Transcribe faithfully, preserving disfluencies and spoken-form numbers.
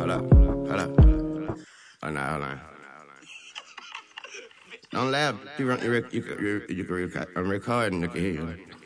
Hold up, hold up. Hold on, hold on. Don't laugh. You, run, you, rec- you, you, you, you can record, I'm recording. You can hear you.